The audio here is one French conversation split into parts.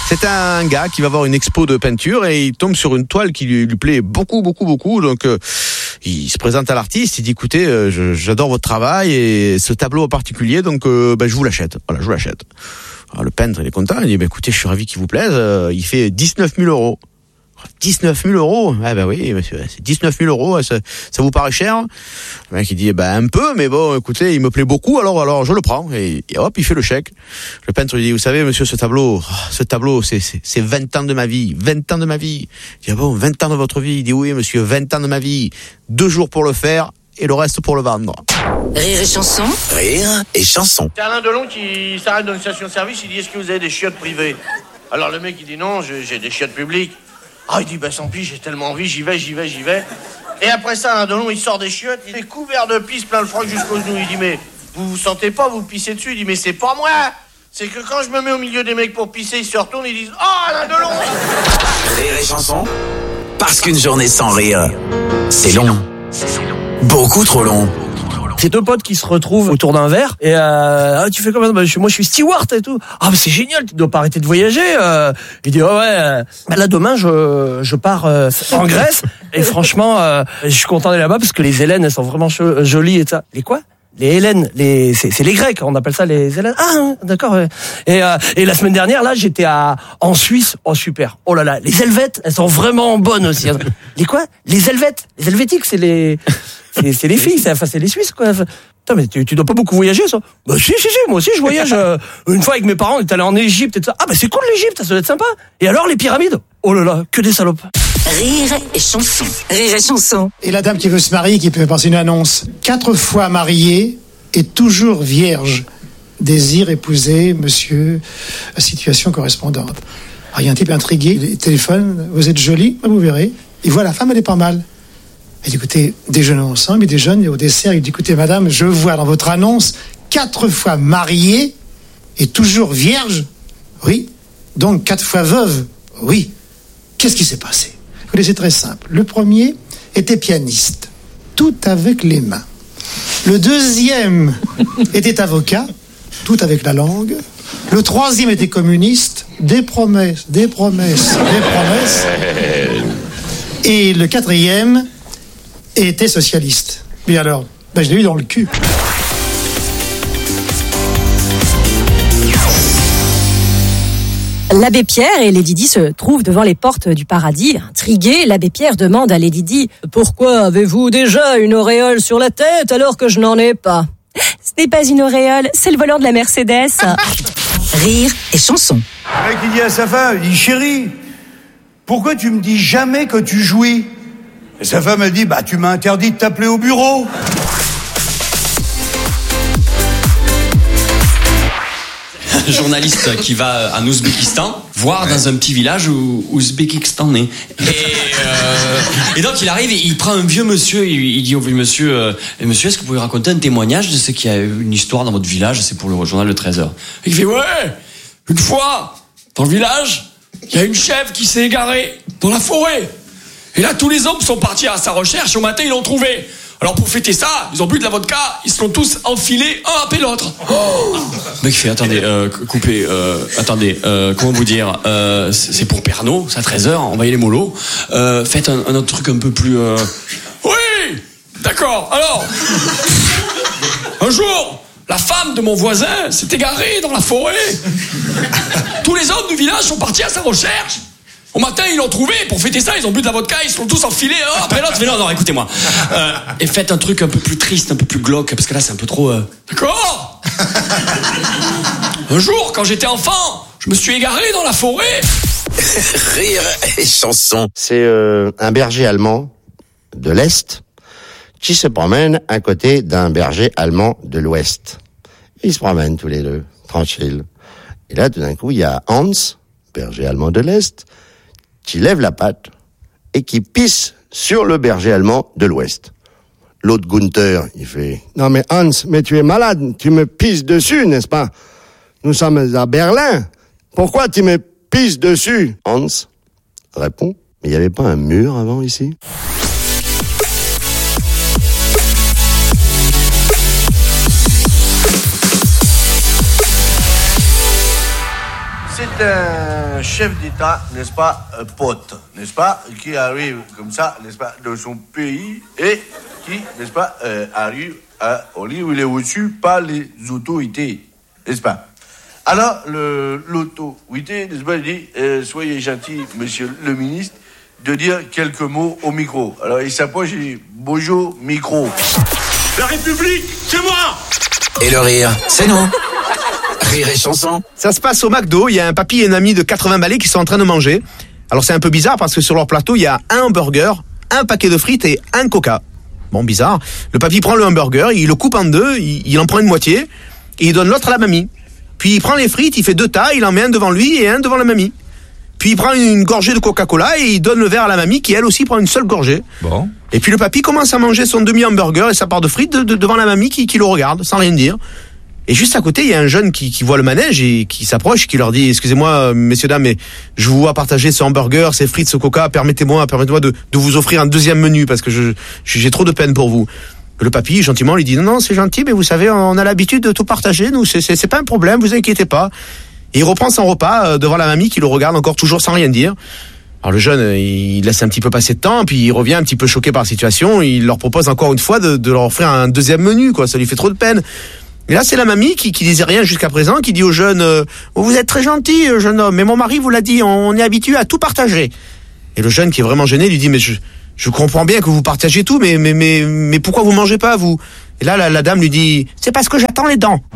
C'est un gars qui va voir une expo de peinture et il tombe sur une toile qui lui plaît beaucoup. Donc il se présente à l'artiste, il dit écoutez, j'adore votre travail et ce tableau en particulier, donc je vous l'achète. Voilà, je vous l'achète. Alors, le peintre, il est content, il dit écoutez, je suis ravi qu'il vous plaise. Il fait 19 000 euros. 19 000 euros? Ah ben oui, monsieur, c'est 19 000 euros, ça vous paraît cher? Le mec, il dit, un peu, mais bon, écoutez, il me plaît beaucoup, alors je le prends. Et hop, il fait le chèque. Le peintre lui dit, vous savez, monsieur, ce tableau, c'est 20 ans de ma vie. 20 ans de ma vie. Il dit, ah bon, 20 ans de votre vie? Il dit, oui, monsieur, 20 ans de ma vie. 2 jours pour le faire, et le reste pour le vendre. Rire et chanson. Rire et chanson. C'est Alain Delon qui s'arrête dans une station-service, il dit, est-ce que vous avez des chiottes privées? Alors le mec, il dit, non, j'ai des chiottes publiques. Ah, il dit, sans pis, j'ai tellement envie, j'y vais. Et après ça, Alain Delon, il sort des chiottes, il est couvert de pisse, plein le froc jusqu'aux genoux. Il dit, mais vous sentez pas, vous pissez dessus? Il dit, mais c'est pas moi! C'est que quand je me mets au milieu des mecs pour pisser, ils se retournent, ils disent, oh, Alain Delon! Rire et chanson. Parce qu'une journée sans rire, c'est long. Beaucoup trop long. C'est deux potes qui se retrouvent autour d'un verre et tu fais comment? Moi je suis steward et tout. Ah mais c'est génial, tu dois pas arrêter de voyager. Il dit là demain je pars en Grèce et franchement je suis content d'aller là-bas parce que les Hélènes elles sont vraiment jolies et ça. Les quoi? Les Hélènes, c'est les Grecs, on appelle ça les Hélènes. Ah, d'accord. Et la semaine dernière, là, j'étais en Suisse. Oh, super. Oh là là, les Helvètes, elles sont vraiment bonnes aussi. Les quoi? Les Helvètes. Les Helvétiques, c'est les filles, c'est les Suisses, quoi. Putain, mais tu dois pas beaucoup voyager, ça? Bah, si, moi aussi, je voyage. Une fois avec mes parents, on est allé en Égypte et tout ça. Ah, bah, c'est cool, l'Égypte, ça doit être sympa. Et alors, les pyramides? Oh là là, que des salopes. Rire et chanson. Rire et chanson. Et la dame qui veut se marier, qui peut passer une annonce. 4 fois mariée et toujours vierge. Désire épouser monsieur à situation correspondante. Alors, il y a un type intrigué, il téléphone, vous êtes jolie, vous verrez. Il voit la femme, elle est pas mal. Il dit, écoutez, déjeunons ensemble, il déjeune, et au dessert, il dit, écoutez, madame, je vois dans votre annonce 4 fois mariée et toujours vierge. Oui. Donc 4 fois veuve. Oui. Qu'est-ce qui s'est passé? Écoutez, c'est très simple. Le premier était pianiste, tout avec les mains. Le deuxième était avocat, tout avec la langue. Le troisième était communiste, des promesses. Et le quatrième était socialiste. Mais alors, je l'ai eu dans le cul. L'abbé Pierre et Lady Di se trouvent devant les portes du paradis. Intrigué, l'abbé Pierre demande à Lady Di « Pourquoi avez-vous déjà une auréole sur la tête alors que je n'en ai pas ?» Ce n'est pas une auréole, c'est le volant de la Mercedes. Rire et chanson. Le mec, il dit à sa femme, il dit « Chérie, pourquoi tu me dis jamais que tu jouis ?» Et sa femme, elle dit « tu m'as interdit de t'appeler au bureau. » Un journaliste qui va en Ouzbékistan voir dans un petit village ouzbékistanais. Et donc il arrive, il prend un vieux monsieur, il dit au vieux monsieur, monsieur, est-ce que vous pouvez raconter un témoignage de ce qu'il y a une histoire dans votre village? C'est pour le journal de 13h. Il fait ouais, une fois dans le village, il y a une chèvre qui s'est égarée dans la forêt. Et là tous les hommes sont partis à sa recherche et au matin ils l'ont trouvée. Alors pour fêter ça, ils ont bu de la vodka, ils se l'ont tous enfilés un après l'autre. Oh, mec fait, attendez, coupez, comment vous dire, c'est pour Pernod, c'est à 13h, envoyez les molos. Faites un autre truc un peu plus... Oui, d'accord, alors, un jour, la femme de mon voisin s'est égarée dans la forêt. Tous les hommes du village sont partis à sa recherche. Au matin, ils l'ont trouvé. Pour fêter ça, ils ont bu de la vodka. Ils se sont tous enfilés un après l'autre. Mais non, écoutez-moi. Et faites un truc un peu plus triste, un peu plus glauque. Parce que là, c'est un peu trop... D'accord. Un jour, quand j'étais enfant, je me suis égaré dans la forêt. Rire et chanson. C'est un berger allemand de l'Est qui se promène à côté d'un berger allemand de l'Ouest. Ils se promènent tous les deux, tranquilles. Et là, tout d'un coup, il y a Hans, berger allemand de l'Est, qui lève la patte et qui pisse sur le berger allemand de l'Ouest. L'autre Gunther, il fait « Non mais Hans, mais tu es malade, tu me pisses dessus, n'est-ce pas? Nous sommes à Berlin. Pourquoi tu me pisses dessus ?» Hans répond « Mais il n'y avait pas un mur avant ici ?» C'est un chef d'État, n'est-ce pas, pote, n'est-ce pas, qui arrive comme ça, n'est-ce pas, dans son pays et qui, n'est-ce pas, arrive au lieu où il est reçu par les autorités, n'est-ce pas. Alors, l'autorité, n'est-ce pas, il dit, soyez gentil, monsieur le ministre, de dire quelques mots au micro. Alors, il s'approche et dit, bonjour, micro. La République, c'est moi! Et le rire, c'est nous. Rire et chanson. Ça se passe au McDo, il y a un papy et une amie de 80 balais qui sont en train de manger. Alors c'est un peu bizarre parce que sur leur plateau, il y a un hamburger, un paquet de frites et un coca. Bon, bizarre. Le papy prend le hamburger, il le coupe en deux, il en prend une moitié et il donne l'autre à la mamie. Puis il prend les frites, il fait 2 tas, il en met un devant lui et un devant la mamie. Puis il prend une gorgée de Coca-Cola et il donne le verre à la mamie qui elle aussi prend une seule gorgée. Bon. Et puis le papy commence à manger son demi-hamburger et sa part de frites devant la mamie qui le regarde sans rien dire. Et juste à côté, il y a un jeune qui voit le manège et qui s'approche, qui leur dit, excusez-moi, messieurs, dames, mais je vous vois partager ce hamburger, ces frites, ce coca, permettez-moi de vous offrir un deuxième menu parce que j'ai trop de peine pour vous. Le papy, gentiment, lui dit, non, c'est gentil, mais vous savez, on a l'habitude de tout partager, nous, c'est pas un problème, vous inquiétez pas. Et il reprend son repas devant la mamie qui le regarde encore toujours sans rien dire. Alors le jeune, il laisse un petit peu passer de temps, puis il revient un petit peu choqué par la situation, il leur propose encore une fois de leur offrir un deuxième menu, quoi, ça lui fait trop de peine. Et là, c'est la mamie qui disait rien jusqu'à présent, qui dit au jeune, vous êtes très gentil, jeune homme, mais mon mari vous l'a dit, on est habitué à tout partager. Et le jeune, qui est vraiment gêné, lui dit, mais je comprends bien que vous partagez tout, mais pourquoi vous mangez pas, vous? Et là, la dame lui dit, c'est parce que j'attends les dents.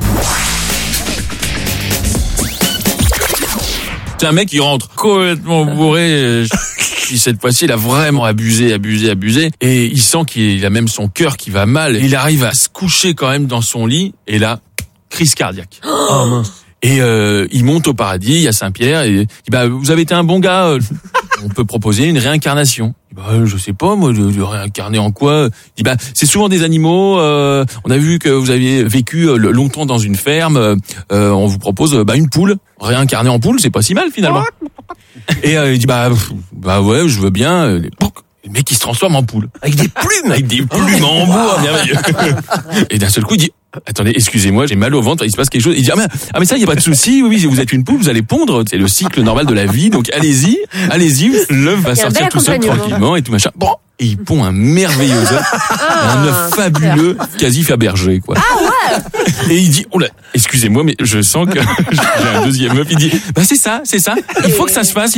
C'est un mec qui rentre complètement bourré. Puis cette fois-ci, il a vraiment abusé. Et il sent qu'il a même son cœur qui va mal. Il arrive à se coucher quand même dans son lit. Et là, crise cardiaque. Oh mince. Et il monte au paradis, il y a Saint-Pierre. Et il dit, vous avez été un bon gars. On peut proposer une réincarnation. Je sais pas, moi, de réincarner en quoi? Il dit, c'est souvent des animaux. On a vu que vous aviez vécu longtemps dans une ferme. On vous propose une poule. Réincarner en poule, c'est pas si mal finalement. Et il dit, ouais, je veux bien. Le mec, il se transforme en poule. Avec des plumes. Avec des plumes en bois, merveilleux. Et d'un seul coup, il dit, attendez, excusez-moi, j'ai mal au ventre, il se passe quelque chose. Il dit, mais ça, il y a pas de souci. Oui, vous êtes une poule, vous allez pondre. C'est le cycle normal de la vie. Donc, allez-y. L'œuf va sortir tout seul tranquillement et tout machin. Bon. Et il pond un merveilleux œuf. Un œuf fabuleux, quasi Fabergé, quoi. Ah ouais! Et il dit, excusez-moi, mais je sens que j'ai un deuxième œuf. Il dit, c'est ça. Il faut que ça se fasse.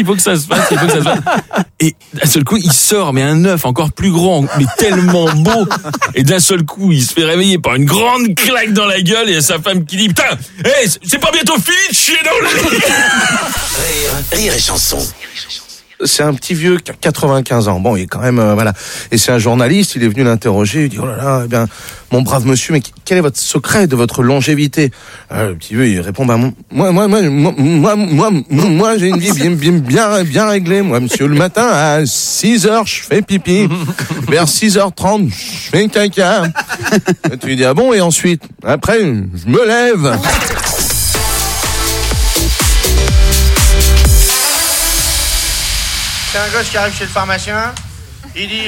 Et d'un seul coup, il sort, mais un œuf encore plus grand, mais tellement beau. Et d'un seul coup, il se fait réveiller par une grande claque dans la gueule et sa femme qui dit, putain, c'est pas bientôt fini de chier dans le lit! Rire et chanson. C'est un petit vieux qui a 95 ans. Bon, il est quand même, voilà. Et c'est un journaliste, il est venu l'interroger, il dit, oh là là, mon brave monsieur, mais quel est votre secret de votre longévité? Le petit vieux, il répond, moi, j'ai une vie bien réglée. Moi, monsieur, le matin, à 6h, je fais pipi. Vers 6h30, je fais caca. Et tu lui dis, ah bon, et ensuite? Après, je me lève. C'est un gosse qui arrive chez le pharmacien. Il dit,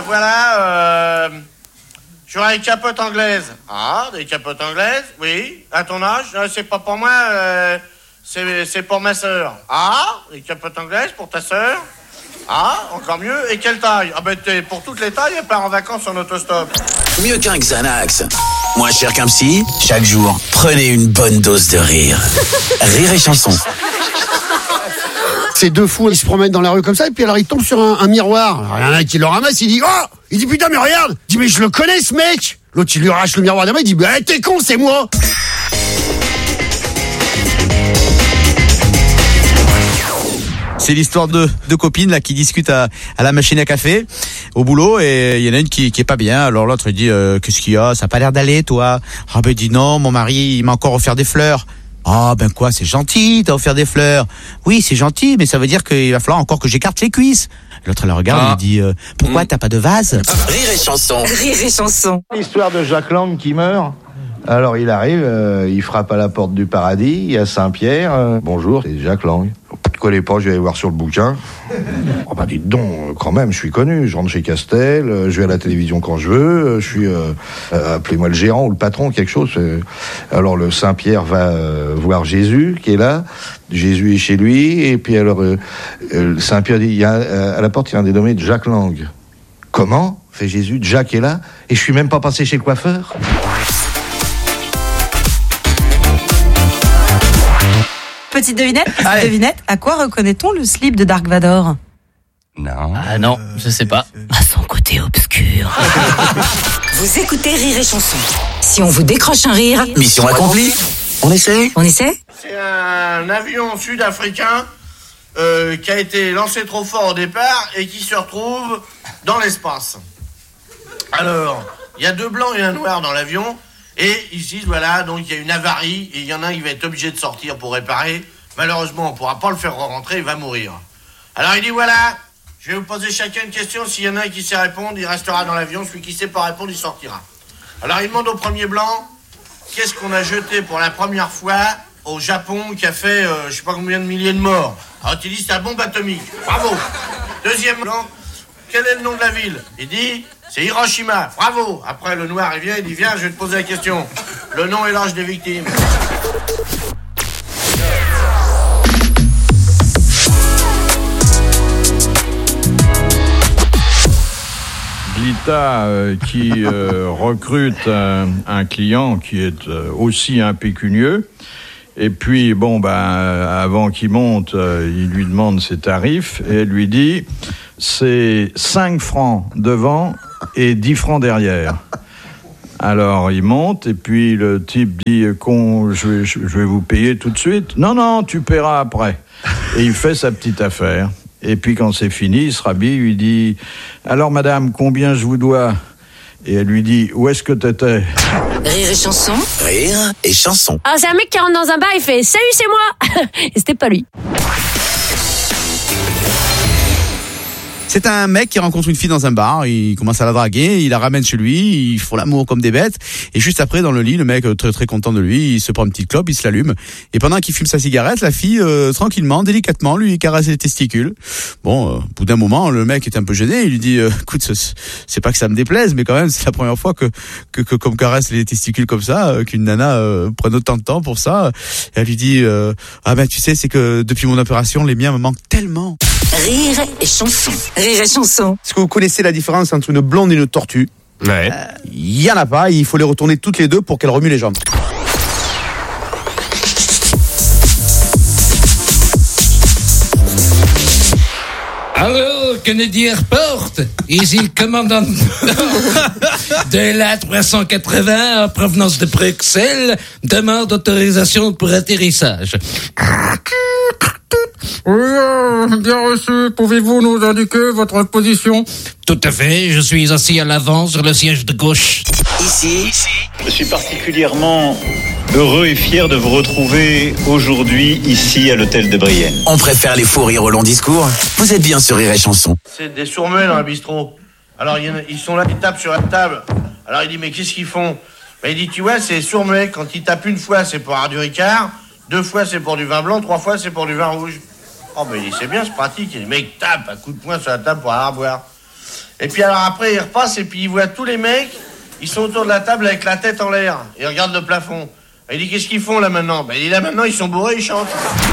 j'aurais des capotes anglaises. Ah, des capotes anglaises? Oui. À ton âge? Non, c'est pas pour moi, c'est pour ma sœur. Ah, des capotes anglaises pour ta sœur? Ah, encore mieux. Et quelle taille? Ah pour toutes les tailles, elle part en vacances en autostop. Mieux qu'un Xanax. Moins cher qu'un psy. Chaque jour, prenez une bonne dose de rire. Rire et chanson. Ces deux fous, ils se promènent dans la rue comme ça, et puis alors ils tombent sur un miroir. Alors, il y en a un qui le ramasse, il dit, oh! Il dit, putain, mais regarde! Il dit, mais je le connais, ce mec! L'autre, il lui arrache le miroir d'avant, il dit, t'es con, c'est moi! C'est l'histoire de deux copines là qui discutent à la machine à café au boulot, et il y en a une qui est pas bien. Alors l'autre il dit, qu'est-ce qu'il y a? Ça a pas l'air d'aller, toi? Ah il dit, non, mon mari, il m'a encore offert des fleurs. Ah quoi, c'est gentil, t'as offert des fleurs. Oui, c'est gentil, mais ça veut dire qu'il va falloir encore que j'écarte les cuisses. L'autre elle la regarde et lui dit, pourquoi t'as pas de vase? Rire et chanson. Rire et chanson. L'histoire de Jacques Lang qui meurt. Alors il arrive, il frappe à la porte du paradis, il y a Saint-Pierre. Bonjour, c'est Jacques Lang. te connais pas, je vais aller voir sur le bouquin. Oh bah dites donc, quand même, je suis connu. Je rentre chez Castel, je vais à la télévision quand je veux, je suis, appelez-moi le gérant ou le patron, quelque chose. Alors le Saint-Pierre va voir Jésus qui est là. Jésus est chez lui, et puis alors Saint-Pierre dit, il y a, à la porte, il y a un dénommé Jacques Lang. Comment ? Fait Jésus, Jacques est là, et je suis même pas passé chez le coiffeur. Petite devinette, à quoi reconnaît-on le slip de Dark Vador ? Non. Ah non, je sais pas. À son côté obscur. Vous écoutez Rire et Chanson. Si on vous décroche un rire... Mission accomplie. On essaie ? On essaie ? C'est un avion sud-africain qui a été lancé trop fort au départ et qui se retrouve dans l'espace. Alors, il y a 2 blancs et un noir dans l'avion, et ils se disent, voilà, donc il y a une avarie, et il y en a un qui va être obligé de sortir pour réparer. Malheureusement, on ne pourra pas le faire rentrer, il va mourir. Alors il dit, voilà, je vais vous poser chacun une question, s'il y en a un qui sait répondre, il restera dans l'avion, celui qui ne sait pas répondre, il sortira. Alors il demande au premier blanc, qu'est-ce qu'on a jeté pour la première fois au Japon qui a fait, je sais pas combien de milliers de morts. Alors il dit, c'est la bombe atomique. Bravo. Deuxième blanc, quel est le nom de la ville ? Il dit, c'est Hiroshima. Bravo. Après, le noir, il vient, il dit, viens, je vais te poser la question. Le nom et l'âge des victimes. L'État qui recrute un client qui est aussi impécunieux. Et puis, avant qu'il monte, il lui demande ses tarifs et elle lui dit, c'est 5 francs devant et 10 francs derrière. Alors, il monte et puis le type dit, je vais vous payer tout de suite. Non, tu paieras après. Et il fait sa petite affaire. Et puis, quand c'est fini, il se rhabille, il dit, alors madame, combien je vous dois ? Et elle lui dit, où est-ce que t'étais ? Rire et Chanson. Rire et Chanson. Ah, c'est un mec qui rentre dans un bar, il fait « Salut, c'est moi !» Et c'était pas lui. C'est un mec qui rencontre une fille dans un bar, il commence à la draguer, il la ramène chez lui, ils font l'amour comme des bêtes, et juste après, dans le lit, le mec, très très content de lui, il se prend une petite clope, il se l'allume, et pendant qu'il fume sa cigarette, la fille, tranquillement, délicatement, lui caresse les testicules. Bon, au bout d'un moment, le mec est un peu gêné, il lui dit, écoute, c'est pas que ça me déplaise, mais quand même, c'est la première fois que qu'on me caresse les testicules comme ça, qu'une nana prenne autant de temps pour ça. Et elle lui dit, ah ben tu sais, c'est que depuis mon opération, les miens me manquent tellement. Rire et Chanson. Rire et Chanson. Est-ce que vous connaissez la différence entre une blonde et une tortue ? Ouais. Il y en a pas, il faut les retourner toutes les deux pour qu'elles remuent les jambes. Alors, Kennedy Airport, ici le commandant de la 380 en provenance de Bruxelles, demande autorisation pour atterrissage. Oui, bien reçu. Pouvez-vous nous indiquer votre position ? Tout à fait, je suis assis à l'avant sur le siège de gauche. Ici. Je suis particulièrement heureux et fier de vous retrouver aujourd'hui ici à l'hôtel de Brienne. On préfère les fous rires au long discours. Vous êtes bien sur Rire et Chanson. C'est des sourds-muets dans un bistrot. Alors ils sont là, ils tapent sur la table. Alors il dit, mais qu'est-ce qu'ils font ? Ben, il dit, tu vois, c'est sourds-muets. Quand ils tapent une fois, c'est pour avoir du Ricard. 2 fois, c'est pour du vin blanc. 3 fois, c'est pour du vin rouge. Oh, ben il dit, c'est bien, c'est pratique. Et les mecs tapent un coup de poing sur la table pour avoir à boire. Et puis alors après, il repasse et puis il voit tous les mecs. Ils sont autour de la table avec la tête en l'air. Ils regardent le plafond. Il dit, qu'est-ce qu'ils font là maintenant ? Ben, il dit, là maintenant, ils sont bourrés, ils chantent.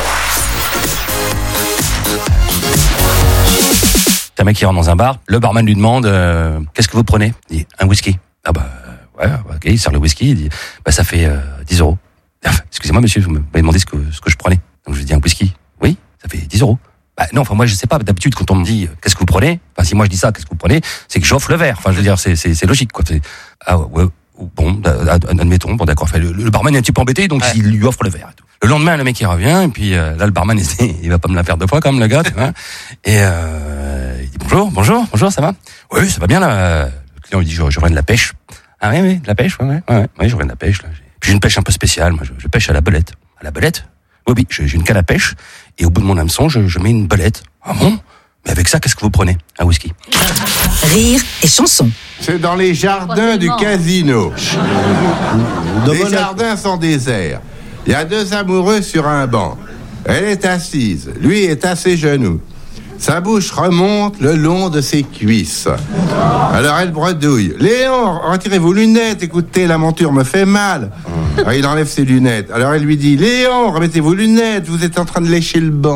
C'est un mec qui rentre dans un bar, le barman lui demande qu'est-ce que vous prenez ? Il dit un whisky. Ah bah ouais, ok, il sert le whisky, il dit bah ça fait 10 €. Excusez-moi monsieur, vous m'avez demandé ce que je prenais. Donc je lui dis un whisky. Oui, ça fait 10 €. Bah non, enfin moi je sais pas, d'habitude quand on me dit qu'est-ce que vous prenez, enfin si moi je dis ça, qu'est-ce que vous prenez, c'est que j'offre le verre. Enfin je veux dire c'est logique quoi. Ah ouais, bon, admettons, bon d'accord, le barman est un petit peu embêté donc il lui offre le verre et tout. Le lendemain, le mec il revient, et puis là le barman il va pas me la faire 2 fois comme le gars, tu vois. Et il dit bonjour, ça va ? Oui, ça va bien là. Le client il dit je reviens de la pêche. Ah oui, de la pèche, ouais, je reviens de la pêche là. Puis j'ai une pêche un peu spéciale, moi je pêche à la belette. À la belette ? Oui, j'ai une canne à pêche et au bout de mon hameçon, je mets une belette. Ah bon ? Mais avec ça, qu'est-ce que vous prenez ? Un whisky. Rire et Chanson. C'est dans les jardins du casino. Les jardins sont déserts. Il y a 2 amoureux sur un banc. Elle est assise, lui est à ses genoux. Sa bouche remonte le long de ses cuisses. Alors elle bredouille. « Léon, retirez vos lunettes, écoutez, la monture me fait mal. » Alors il enlève ses lunettes. Alors elle lui dit « Léon, remettez vos lunettes, vous êtes en train de lécher le banc. »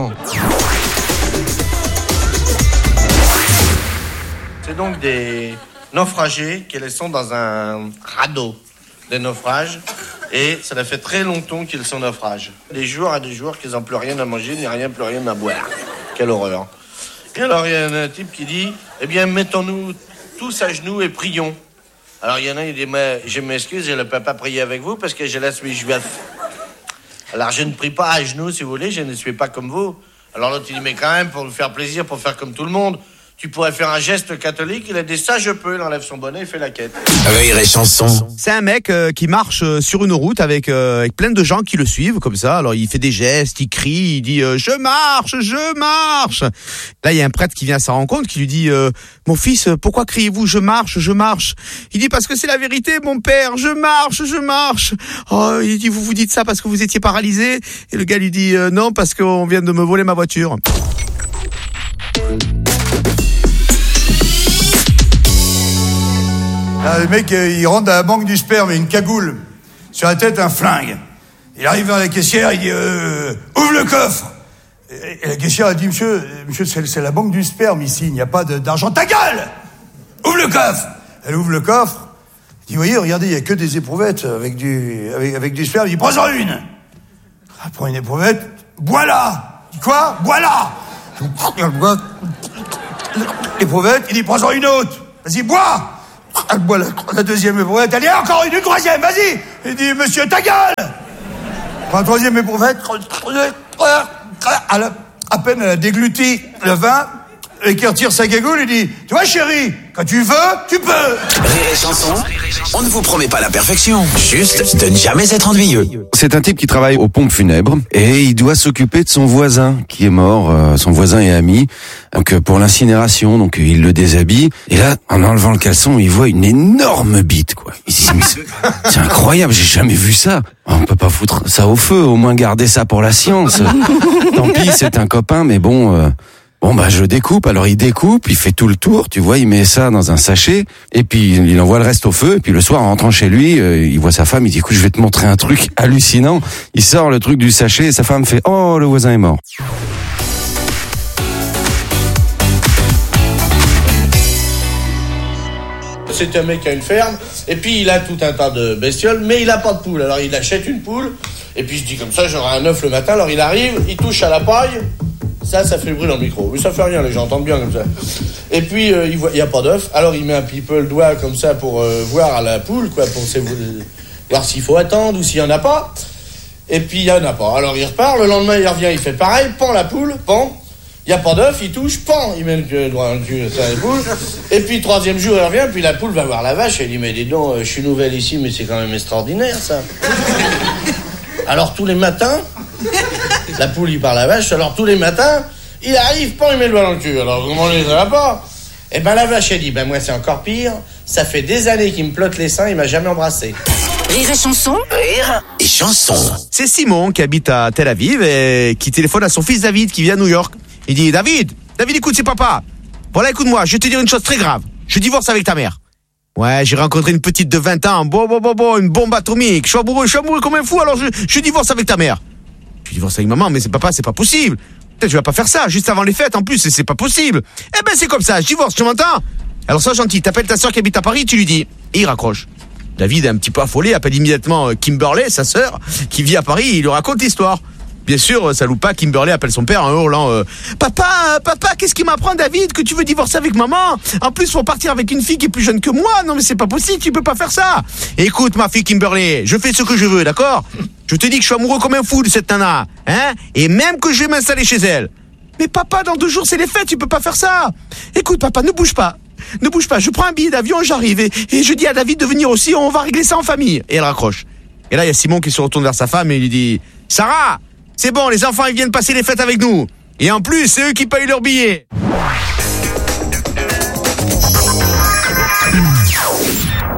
C'est donc des naufragés qui sont dans un radeau de naufrage. Et ça fait très longtemps qu'ils sont naufrages. Des jours à des jours qu'ils n'ont plus rien à manger, ni rien, plus rien à boire. Quelle horreur. Et alors, il y a un type qui dit, eh bien, mettons-nous tous à genoux et prions. Alors, il y en a, il dit, mais je m'excuse, je ne peux pas prier avec vous parce que je suis juif. Alors, je ne prie pas à genoux, si vous voulez, je ne suis pas comme vous. Alors, l'autre, il dit, mais quand même, pour nous faire plaisir, pour faire comme tout le monde, tu pourrais faire un geste catholique. Il a dit, ça, je peux. Il enlève son bonnet, il fait la quête. Rire et chanson. C'est un mec qui marche sur une route avec plein de gens qui le suivent comme ça. Alors il fait des gestes, il crie, il dit je marche, je marche. Là il y a un prêtre qui vient à sa rencontre qui lui dit mon fils, pourquoi criez-vous je marche, je marche? Il dit parce que c'est la vérité mon père, je marche, je marche. Oh, il dit vous dites ça parce que vous étiez paralysé? Et le gars lui dit non parce qu'on vient de me voler ma voiture. Là, le mec, il rentre dans la banque du sperme, il a une cagoule. Sur la tête, un flingue. Il arrive vers la caissière, il dit ouvre le coffre. Et la caissière a dit monsieur, c'est la banque du sperme ici, il n'y a pas d'argent. Ta gueule! Ouvre le coffre! Elle ouvre le coffre. Elle dit, vous voyez, regardez, il n'y a que des éprouvettes avec du sperme. Il dit, prends-en une. Elle prend une éprouvette. Bois-la! Il dit, quoi? Bois-la! L'éprouvette, il dit, prends-en une autre. Vas-y, bois! Elle boit la deuxième éprouvette. Elle dit, encore une troisième, vas-y! Il dit, monsieur, ta gueule! Prends la troisième éprouvette. À peine elle a dégluti le vin, et qui retire sa cagoule, il dit, tu vois chérie, quand tu veux, tu peux. Rire et chanson, on ne vous promet pas la perfection, juste de ne jamais être ennuyeux. C'est un type qui travaille aux pompes funèbres et il doit s'occuper de son voisin qui est mort, son voisin et ami, donc pour l'incinération, donc il le déshabille et là, en enlevant le caleçon, il voit une énorme bite quoi. Il se dit mais c'est incroyable, j'ai jamais vu ça. On peut pas foutre ça au feu, au moins garder ça pour la science. Tant pis, c'est un copain, mais bon. Bon bah je découpe, alors il découpe, il fait tout le tour, tu vois, il met ça dans un sachet, et puis il envoie le reste au feu, et puis le soir en rentrant chez lui, il voit sa femme, il dit écoute je vais te montrer un truc hallucinant, il sort le truc du sachet, et sa femme fait oh le voisin est mort. C'est un mec qui a une ferme, et puis il a tout un tas de bestioles, mais il a pas de poule, alors il achète une poule, et puis je dis comme ça j'aurai un œuf le matin, alors il arrive, il touche à la paille. Ça fait le bruit dans le micro. Mais ça fait rien, les gens entendent bien comme ça. Et puis, il n'y a pas d'œuf. Alors, il met un petit peu le doigt comme ça pour voir à la poule, quoi, pour voir s'il faut attendre ou s'il n'y en a pas. Et puis, il n'y en a pas. Alors, il repart. Le lendemain, il revient, il fait pareil. Pend la poule, pend. Il n'y a pas d'œuf, il touche, pend. Il met le doigt dans le cul, ça, la poule. Et puis, troisième jour, il revient. Puis, la poule va voir la vache. Elle dit, mais dis donc, je suis nouvelle ici, mais c'est quand même extraordinaire, ça. Alors, tous les matins... La poule, il parle à la vache, alors tous les matins, il arrive, pas, il met le doigt dans le cul. Alors, comment les a pas? Eh ben, la vache, elle dit, ben, moi, c'est encore pire. Ça fait des années qu'il me plotte les seins, il m'a jamais embrassé. Rire et chanson. Rire et chanson. C'est Simon qui habite à Tel Aviv et qui téléphone à son fils David qui vit à New York. Il dit, David, écoute, c'est papa. Voilà, écoute-moi, je vais te dire une chose très grave. Je divorce avec ta mère. Ouais, j'ai rencontré une petite de 20 ans, une bombe atomique. Je suis amoureux comme un fou, alors je divorce avec ta mère. Je divorce avec maman, mais c'est papa, c'est pas possible. Peut-être je vais pas faire ça, juste avant les fêtes, en plus, c'est pas possible. Eh ben, c'est comme ça, je divorce, tu m'entends? Alors, sois gentil, t'appelles ta sœur qui habite à Paris, tu lui dis, et il raccroche. David est un petit peu affolé, appelle immédiatement Kimberley, sa sœur, qui vit à Paris, il lui raconte l'histoire. Bien sûr, ça loupe pas, Kimberley appelle son père en hurlant Papa, qu'est-ce qui m'apprend David que tu veux divorcer avec maman? En plus, faut partir avec une fille qui est plus jeune que moi. Non mais c'est pas possible, tu peux pas faire ça. Écoute ma fille Kimberley, je fais ce que je veux, d'accord? Je te dis que je suis amoureux comme un fou de cette nana, hein? Et même que je vais m'installer chez elle. Mais papa, dans 2 jours c'est les fêtes, tu peux pas faire ça. Écoute papa, ne bouge pas, je prends un billet d'avion et j'arrive. Et je dis à David de venir aussi, on va régler ça en famille. Et elle raccroche. Et là il y a Simon qui se retourne vers sa femme et il lui dit Sarah, c'est bon, les enfants, ils viennent passer les fêtes avec nous. Et en plus, c'est eux qui payent leur billet.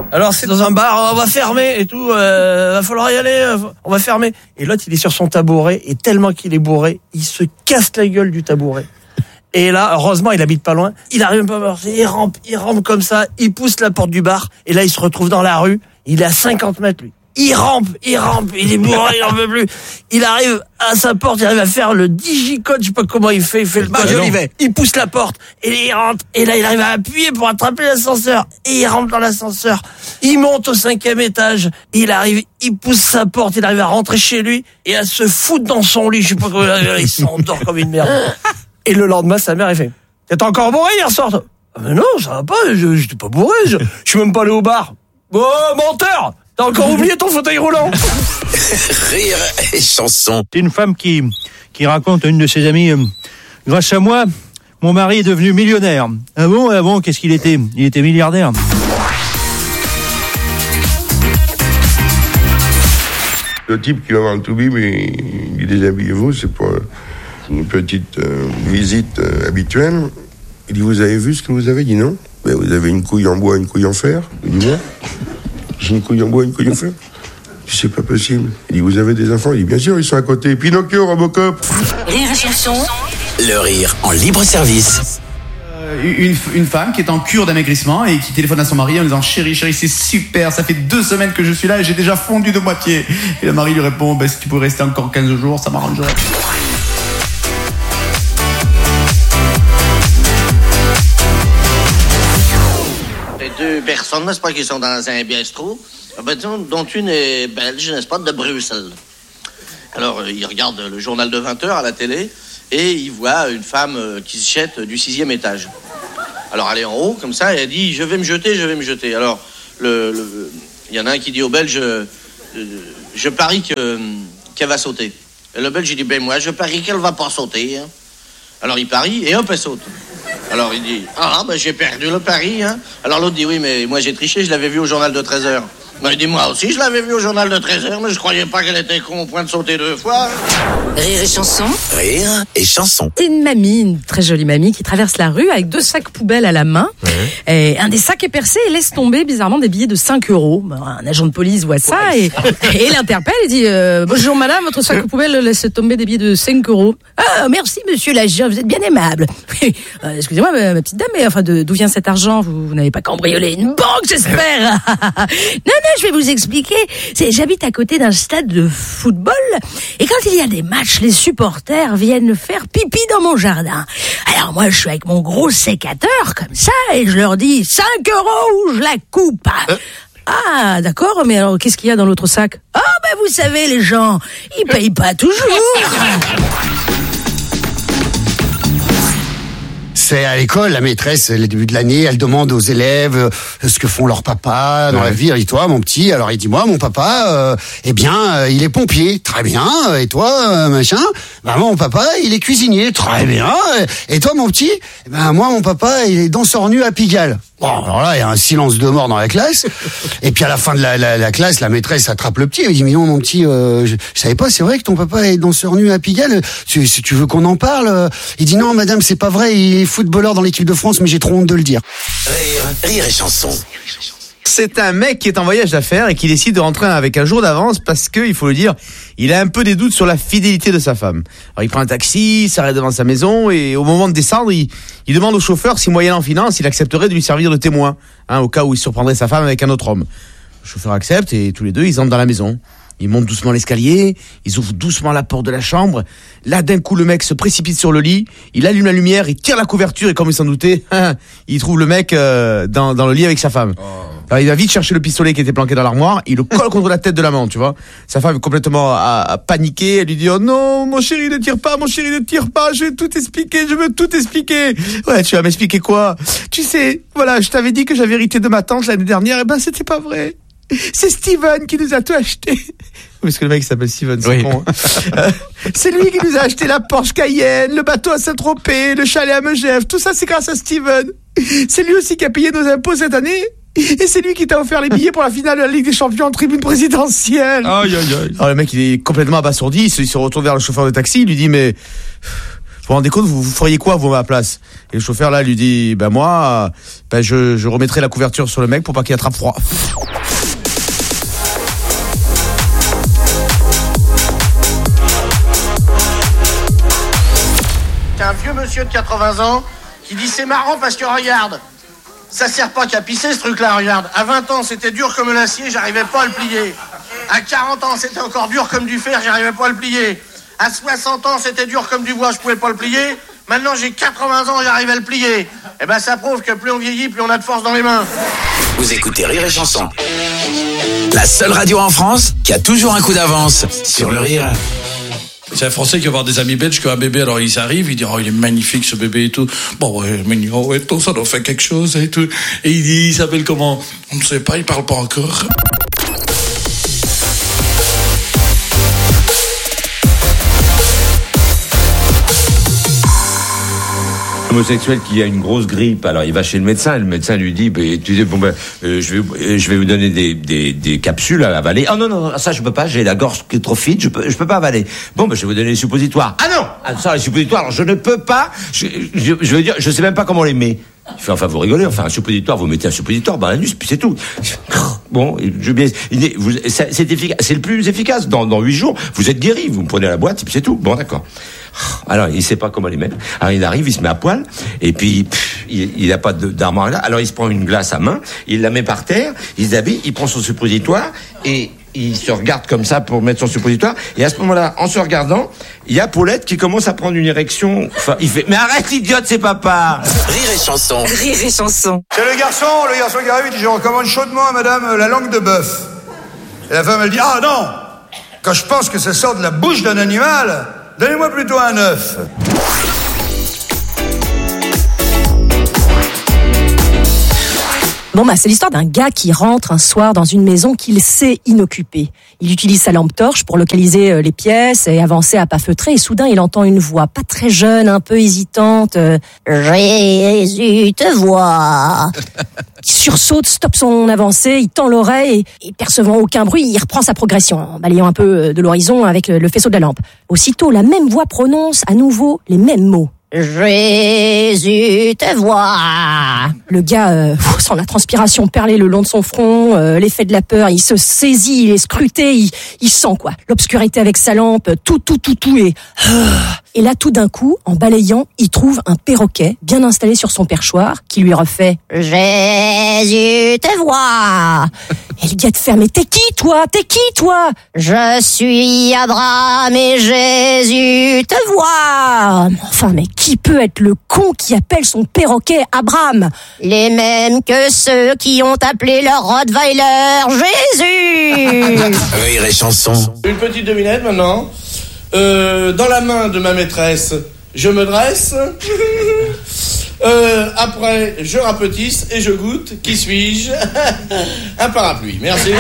Alors c'est dans un bar, on va fermer et tout, va falloir y aller, on va fermer. Et l'autre il est sur son tabouret et tellement qu'il est bourré, il se casse la gueule du tabouret. Et là, heureusement, il habite pas loin. Il arrive pas à marcher, il rampe comme ça, il pousse la porte du bar et là il se retrouve dans la rue. Il est à 50 mètres lui. Il rampe, il est bourré, il en veut plus. Il arrive à sa porte, il arrive à faire le digicode, je sais pas comment il fait le code. Il pousse la porte, et il rentre, et là il arrive à appuyer pour attraper l'ascenseur, et il rentre dans l'ascenseur. Il monte au 5e étage, il arrive, il pousse sa porte, il arrive à rentrer chez lui, et à se foutre dans son lit, je sais pas comment il s'endort comme une merde. Et le lendemain, sa mère, elle fait, t'es encore bourré hier soir, toi? Ah mais non, ça va pas, j'étais pas bourré, je suis même pas allé au bar. Oh, menteur! T'as encore oublié ton fauteuil roulant. Rire et chanson. C'est une femme qui raconte à une de ses amies, grâce à moi, mon mari est devenu millionnaire. Ah bon, qu'est-ce qu'il était? Il était milliardaire. Le type qui va voir le Toubib, il dit déshabillez-vous, c'est pour une petite visite habituelle. Il dit vous avez vu ce que vous avez? Il dit non. Mais vous avez une couille en bois, une couille en fer? Il dit moi. J'ai une couille en bois, une couille en fer. C'est pas possible. Il dit, vous avez des enfants? Il dit, bien sûr, ils sont à côté. Pinocchio, Robocop. Rire et chanson. Le rire en libre service. Une femme qui est en cure d'amaigrissement et qui téléphone à son mari en disant chérie, c'est super, ça fait 2 semaines que je suis là et j'ai déjà fondu de moitié. Et le mari lui répond, si tu peux rester encore 15 jours, ça m'arrangerait. Deux personnes, n'est-ce pas, qui sont dans un bistrot, dont une est belge, n'est-ce pas, de Bruxelles. Alors, il regarde le journal de 20h à la télé et il voit une femme qui se jette du 6e étage. Alors, elle est en haut, comme ça, et elle dit « Je vais me jeter. » Alors, il y en a un qui dit au Belge « Je parie qu'elle va sauter. » Et le Belge, il dit « moi, je parie qu'elle va pas sauter. Hein. » Alors, il parie et hop, elle saute. Alors il dit, j'ai perdu le pari, hein. Alors l'autre dit, oui, mais moi j'ai triché, je l'avais vu au journal de 13h. Ben, il dit, moi aussi je l'avais vu au journal de 13h, mais je croyais pas qu'elle était con au point de sauter 2 fois. Rire et chanson. Rire et chanson. C'est une mamie, une très jolie mamie, qui traverse la rue avec 2 sacs poubelles à la main. Et un des sacs est percé et laisse tomber bizarrement des billets de 5 €. Un agent de police voit ça et l'interpelle et dit bonjour madame, votre sac poubelle laisse tomber des billets de 5 €. Ah merci monsieur l'agent, vous êtes bien aimable. Excusez-moi ma petite dame, mais enfin d'où vient cet argent? Vous n'avez pas cambriolé une banque, j'espère? Non, je vais vous expliquer. J'habite à côté d'un stade de football et quand il y a des matchs, les supporters viennent faire pipi dans mon jardin. Alors moi, je suis avec mon gros sécateur comme ça et je leur dis 5 € ou je la coupe. Ah, d'accord, mais alors qu'est-ce qu'il y a dans l'autre sac? Ah, vous savez, les gens, ils payent pas toujours. C'est à l'école, la maîtresse, le début de l'année, elle demande aux élèves ce que font leurs papas dans la vie. Et toi, mon petit, alors il dit, moi, mon papa, il est pompier. Très bien. Et toi, machin? Moi, mon papa, il est cuisinier. Très bien. Et toi, mon petit? Moi, mon papa, il est danseur nu à Pigalle. Bon, alors là, il y a un silence de mort dans la classe. Et puis à la fin de la classe, la maîtresse attrape le petit. Elle dit, mais non, mon petit, je savais pas, c'est vrai que ton papa est danseur nu à Pigalle. Si tu veux qu'on en parle? Il dit, non, madame, c'est pas vrai, il est footballeur dans l'équipe de France, mais j'ai trop honte de le dire. Rire et chanson. C'est un mec qui est en voyage d'affaires et qui décide de rentrer avec un jour d'avance parce que, il faut le dire, il a un peu des doutes sur la fidélité de sa femme. Alors il prend un taxi, s'arrête devant sa maison et au moment de descendre, il demande au chauffeur si moyennant finance, il accepterait de lui servir de témoin, au cas où il surprendrait sa femme avec un autre homme. Le chauffeur accepte et tous les deux, ils entrent dans la maison. Ils montent doucement l'escalier, ils ouvrent doucement la porte de la chambre. Là, d'un coup, le mec se précipite sur le lit, il allume la lumière, il tire la couverture et comme il s'en doutait, il trouve le mec dans le lit avec sa femme. Alors, il va vite chercher le pistolet qui était planqué dans l'armoire, il le colle contre la tête de l'amant, tu vois. Sa femme est complètement paniquée, elle lui dit « Oh non, mon chéri, ne tire pas, je vais tout expliquer. Ouais, tu vas m'expliquer quoi? Tu sais, voilà, je t'avais dit que j'avais hérité de ma tante l'année dernière, et c'était pas vrai. C'est Steven qui nous a tout acheté. Parce que le mec s'appelle Steven, c'est con. C'est lui qui nous a acheté la Porsche Cayenne, le bateau à Saint-Tropez, le chalet à Megève. Tout ça, c'est grâce à Steven. C'est lui aussi qui a payé nos impôts cette année. Et c'est lui qui t'a offert les billets pour la finale de la Ligue des Champions en tribune présidentielle. Aïe. Alors le mec, il est complètement abasourdi. Il se retourne vers le chauffeur de taxi. Il lui dit, mais vous rendez compte, vous feriez quoi vous à ma place? Et le chauffeur là lui dit, moi, je remettrai la couverture sur le mec pour pas qu'il attrape froid. C'est un vieux monsieur de 80 ans qui dit c'est marrant parce que regarde, ça sert pas qu'à pisser ce truc-là, regarde. À 20 ans, c'était dur comme l'acier, j'arrivais pas à le plier. À 40 ans, c'était encore dur comme du fer, j'arrivais pas à le plier. À 60 ans, c'était dur comme du bois, je pouvais pas le plier. Maintenant, j'ai 80 ans, j'arrive à le plier. Eh ben, ça prouve que plus on vieillit, plus on a de force dans les mains. Vous écoutez Rire et Chanson. La seule radio en France qui a toujours un coup d'avance sur le rire. C'est un Français qui va avoir des amis belges qui ont un bébé, alors ils arrivent, ils disent il est magnifique ce bébé et tout. Bon ouais, mignon et tout, ça doit faire quelque chose et tout. Et il dit, il s'appelle comment? On ne sait pas, il parle pas encore. Homosexuel qui a une grosse grippe, alors il va chez le médecin, et le médecin lui dit, je vais vous donner des capsules à avaler. Ah non, ça je peux pas, j'ai la gorge qui est trop fine, je peux pas avaler. Bon, je vais vous donner les suppositoires. Ah non, ça les suppositoires, alors je ne peux pas, je veux dire, je sais même pas comment les met. Il fait, enfin, vous rigolez, enfin, un suppositoire, vous mettez un suppositoire dans l'anus, puis c'est tout. Bon, c'est efficace, c'est le plus efficace. Dans 8 jours, vous êtes guéri, vous me prenez la boîte, et puis c'est tout. Bon, d'accord. Alors, il sait pas comment les mettre. Alors, il arrive, il se met à poil, et puis, il a pas d'armoire là. Alors, il se prend une glace à main, il la met par terre, il s'habille, il prend son suppositoire, et il se regarde comme ça pour mettre son suppositoire. Et à ce moment-là, en se regardant, il y a Paulette qui commence à prendre une érection. Enfin, il fait, mais arrête, idiote, c'est papa! Rire et Chanson. Rire et Chanson. C'est le garçon qui arrive, il dit, je recommande chaudement à madame la langue de bœuf. Et la femme, elle dit, ah non! Quand je pense que ça sort de la bouche d'un animal, donnez-moi plutôt un œuf. Bon, c'est l'histoire d'un gars qui rentre un soir dans une maison qu'il sait inoccupée. Il utilise sa lampe torche pour localiser les pièces et avancer à pas feutrés. Et soudain, il entend une voix pas très jeune, un peu hésitante. Jésus te voit. Il sursaute, stoppe son avancée, il tend l'oreille et percevant aucun bruit, il reprend sa progression en balayant un peu de l'horizon avec le faisceau de la lampe. Aussitôt, la même voix prononce à nouveau les mêmes mots. Jésus te voit. Le gars sent la transpiration perler le long de son front, l'effet de la peur, il se saisit, il est scruté, il sent quoi, l'obscurité avec sa lampe, tout et là tout d'un coup, en balayant, il trouve un perroquet bien installé sur son perchoir qui lui refait Jésus te voit. Et le gars te fait, mais t'es qui toi? Je suis Abraham et Jésus te voit. Enfin, mais qui peut être le con qui appelle son perroquet Abraham? Les mêmes que ceux qui ont appelé leur Rottweiler Jésus. Rire et Chanson. Une petite devinette maintenant. Dans la main de ma maîtresse, je me dresse. Après, je rapetisse et je goûte. Qui suis-je? Un parapluie. Merci.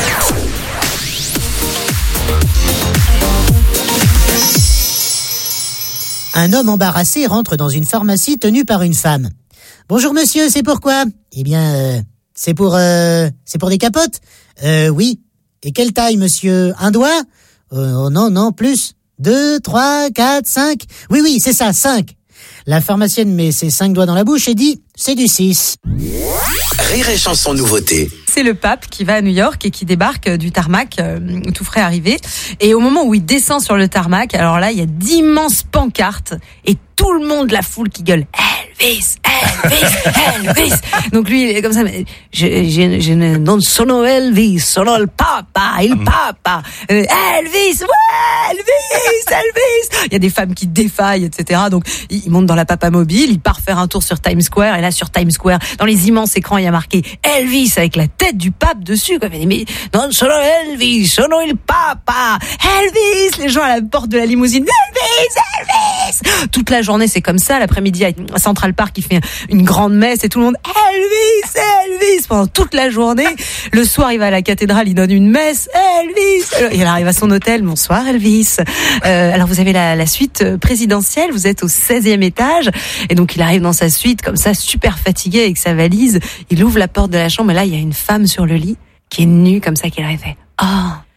Un homme embarrassé rentre dans une pharmacie tenue par une femme. « Bonjour monsieur, c'est pourquoi ?»« Eh bien, c'est pour des capotes. »« Oui. Et quelle taille monsieur? Un doigt ?»« Non, plus. 2, 3, 4, 5. Oui, c'est ça, 5. » La pharmacienne met ses 5 doigts dans la bouche et dit « C'est du 6. » Rire et Chanson nouveauté. C'est le pape qui va à New York et qui débarque du tarmac, tout frais arrivé. Et au moment où il descend sur le tarmac, alors là, il y a d'immenses pancartes et tout le monde, la foule qui gueule Elvis. Donc lui, il est comme ça. Je non sono Elvis, sono il papa. Elvis, ouais, Elvis. Il y a des femmes qui défaillent, etc. Donc il monte dans la papa mobile, il part faire un tour sur Times Square. Et là, sur Times Square, dans les immenses écrans, il y a marqué Elvis avec la tête du pape dessus. Mais non sono Elvis, sono il papa. Elvis. Les gens à la porte de la limousine. Elvis. Toute la journée, c'est comme ça. L'après-midi, à Central Park, il fait une grande messe et tout le monde Elvis pendant toute la journée. Le soir, il va à la cathédrale, il donne une messe Elvis. Et il arrive à son hôtel. Bonsoir Elvis. Alors vous avez la suite présidentielle. Vous êtes au 16e étage et donc il arrive dans sa suite comme ça, super fatigué avec sa valise. Il ouvre la porte de la chambre et là il y a une femme sur le lit qui est nue comme ça, qui arrive fait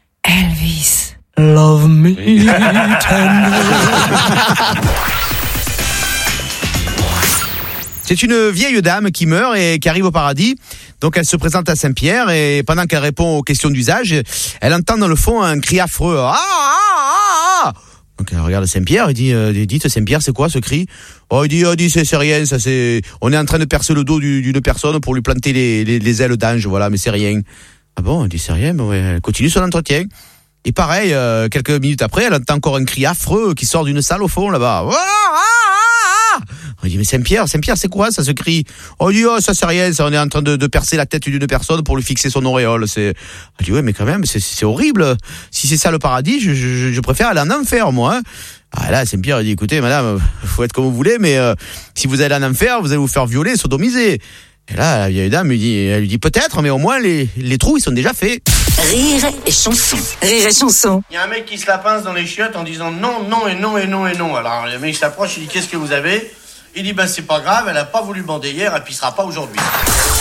Elvis. Love me tender. C'est une vieille dame qui meurt et qui arrive au paradis. Donc elle se présente à Saint-Pierre et pendant qu'elle répond aux questions d'usage, elle entend dans le fond un cri affreux. Ah, ah, ah. Donc elle regarde Saint-Pierre et dit, dites Saint-Pierre, c'est quoi ce cri? Oh, il dit, c'est rien, ça c'est, on est en train de percer le dos d'une personne pour lui planter les ailes d'ange, voilà, mais c'est rien. Ah bon, elle dit c'est rien, mais ouais, elle continue son entretien. Et pareil, quelques minutes après, elle entend encore un cri affreux qui sort d'une salle au fond là-bas. Ah, ah, ah. On dit mais Saint-Pierre, c'est quoi ça, ce cri? On dit ça c'est rien, ça, on est en train de percer la tête d'une personne pour lui fixer son auréole. On dit ouais mais quand même c'est horrible. Si c'est ça le paradis, je préfère aller en enfer moi. Hein. Ah là Saint-Pierre dit écoutez madame, faut être comme vous voulez, mais si vous allez en enfer, vous allez vous faire violer, sodomiser. Et là la vieille dame elle lui dit peut-être, mais au moins les trous ils sont déjà faits. Rire et chanson. Rire et chanson. Il y a un mec qui se la pince dans les chiottes en disant non, non et non et non et non. Alors le mec s'approche, il dit qu'est-ce que vous avez? Il dit c'est pas grave, elle a pas voulu bander hier, elle pissera pas aujourd'hui.